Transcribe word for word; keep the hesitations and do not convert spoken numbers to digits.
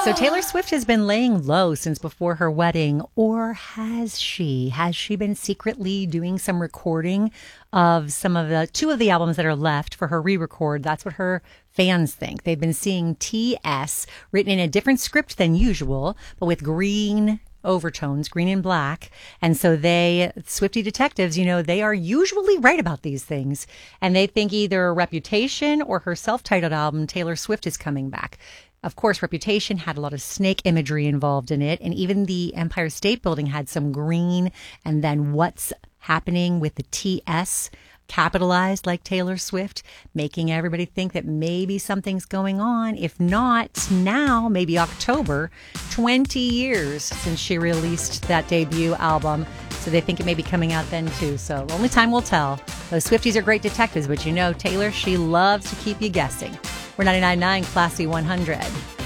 So Taylor Swift has been laying low since before her wedding, or has she? Has she been secretly doing some recording of some of the two of the albums that are left for her re-record? That's what her fans think. They've been seeing T S written in a different script than usual, but with green overtones, green and black. And so they, Swiftie detectives, you know, they are usually right about these things. And they think either Reputation or her self-titled album, Taylor Swift, is coming back. Of course, Reputation had a lot of snake imagery involved in it. And even the Empire State Building had some green. And then what's happening with the T S capitalized like Taylor Swift, making everybody think that maybe something's going on. If not now, maybe October, twenty years since she released that debut album. So they think it may be coming out then too. So only time will tell. Those Swifties are great detectives, but you know, Taylor, she loves to keep you guessing. We're ninety-nine point nine Classy one hundred.